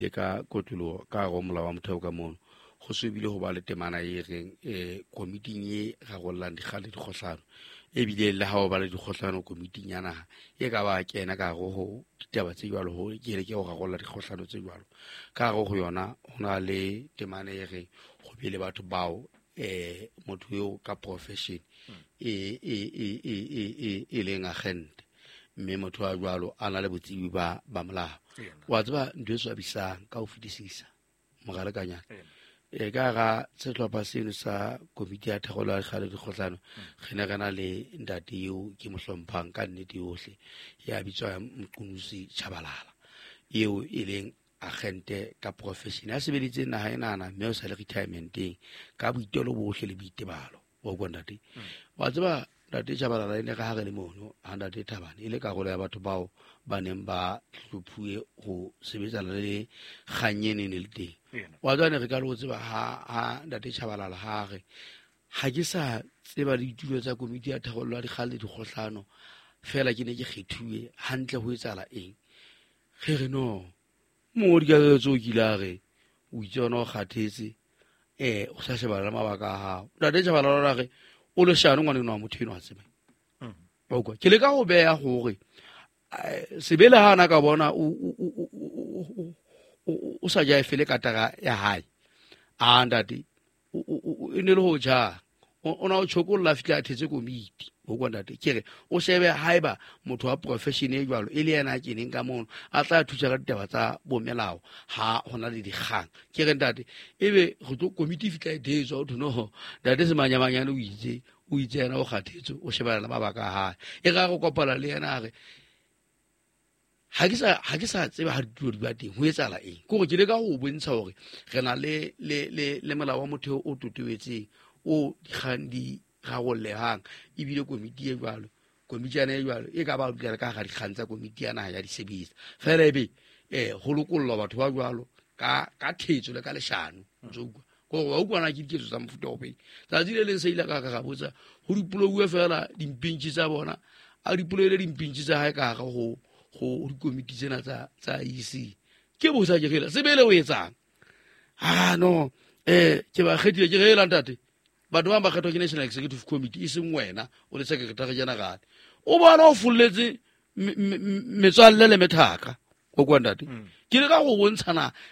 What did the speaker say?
ka kotulo ka go mola wa motheo ka mono go se bile go ba le temana e reng komiting e ga go llang digale dikgotlano e bile le ha o ba le dikgotlano komiting ya naga e ka ba kena ka go ditaba tse jwalo go ke go ga go la dikgotlano tse jwalo ka go yona go na le temana e reng go bile batho bao motho yo ka profession e leng agente mme motho wa jwalo a na le botsebi ba molao wa tseba ntho e swabisang ka ho fetisisa mogale ka nyana ka ga setlhopha seno sa komiti ya thakgolo ya dikgale dikgotlano ge ne gana le ntate eo ke mohlomphang ka nnete yohle ya bitswa Mqhunusi Tshabalala eo e leng agente ka profession ya sebeditse naga e nana mme o sa le retirementeng ka boitelo bohle le boitebalo wa kwa ntate wa tseba ntate Tshabalala e ne ga ge le mono ha ntate Thabane e le karolo ya batho bao ba neng ba hlophuwe go sebetsana le kganyene ne le teng wa tsane re ka le go tseba ha ntate Tshabalala ha ge ha ke sa tseba le ditulo tsa komiti ya thakgolo ya dikgale dikgotlano fela ke ne ke kgethuwe hantle ho etsala eng ge re no mo di ka tso kila ge o itse ona o kgathetse o sa sheba le mabaka a hao ntate Tshabalala ge o le shano ngwane wa motho eno a tsebe okay ke le ka go beya gore sebele hana ka bona o sa ja efele ka taga ya hae a ndate o ne le ho ja ona o chokolla fitla a thetse komiti go kwa ndate kere o shebe haeba motho wa profession e jwalo e le yena ke neng ka mono a tla thusa ka ditaba tsa bomelao ha hona le dikgang kere ndate ebe go tlo komiti fitla e detswa o thono ndate se manyamanyane o itse yena o kgathetse o shebana le mabaka a hae e ga go kopala le yena ge ha ke sa tseba ha ditulo di ba teng ho etsala eng go ke le ka go bontsha hore re na le molao wa motheo o totobetseng o dikgang di gagollehang ebile komiti e jwalo komitiana e jwalo e ka ba dutlela ka ga dikgang tsa komiti ya naga ya disebetsa fela ebe go lokollwa batho ba jwalo ka thetso le ka leshano go wa utlwana ke diketso tsa mofuta o pedi tsatsi le leng se ile ka botsa go dipolowe fela dimpintshi tsa bona a dipolele dimpintshi tsa hae ka ga go dikomiti tsena tsa EC ke botsa ke gela sebele o etsang no ke ba kgethile ke gela ntate batho ba ba kgethwa ke National Executive Committee e seng wena o le secretary general o bona o fulletse metswalle le methaka go kwa ntate ke le ka go bontshana